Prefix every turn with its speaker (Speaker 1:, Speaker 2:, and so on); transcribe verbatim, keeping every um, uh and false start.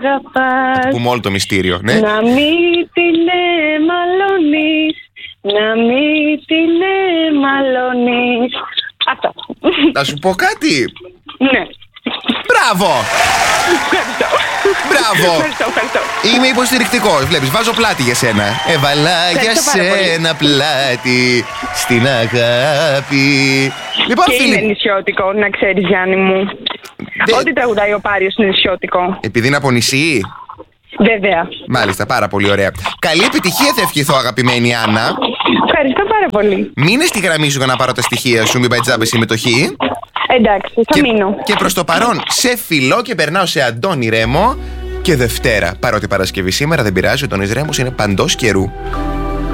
Speaker 1: αγαπάς.
Speaker 2: Πούμε όλο το μυστήριο, ναι.
Speaker 1: Να μην την εμαλώνεις, να μην την εμαλώνεις. Αυτό.
Speaker 2: Να σου πω κάτι.
Speaker 1: Ναι.
Speaker 2: Μπράβο!
Speaker 1: Ευχαριστώ.
Speaker 2: Μπράβο!
Speaker 1: Ευχαριστώ, ευχαριστώ.
Speaker 2: Είμαι υποστηρικτικός. Βλέπεις, βάζω πλάτη για σένα. Έβαλα για σένα πλάτη στην αγάπη. Λοιπόν,
Speaker 1: και
Speaker 2: φίλοι...
Speaker 1: είναι νησιώτικο, να ξέρεις, Γιάννη μου.
Speaker 2: Δε...
Speaker 1: Ό,τι τραγουδάει ο Πάριος είναι νησιώτικο.
Speaker 2: Επειδή είναι από νησί.
Speaker 1: Βέβαια.
Speaker 2: Μάλιστα, πάρα πολύ ωραία. Καλή επιτυχία θα ευχηθώ, αγαπημένη Άννα.
Speaker 1: Ευχαριστώ πάρα πολύ.
Speaker 2: Μείνε στη γραμμή σου για να πάρω τα στοιχεία σου, μην πάει τζάμπε συμμετοχή.
Speaker 1: Εντάξει, θα
Speaker 2: και,
Speaker 1: μείνω.
Speaker 2: Και προς το παρόν, σε φιλό και περνάω σε Αντώνη Ρέμο και Δευτέρα. Παρότι Παρασκευή σήμερα δεν πειράζει, ο Αντώνης Ρέμος είναι παντός καιρού.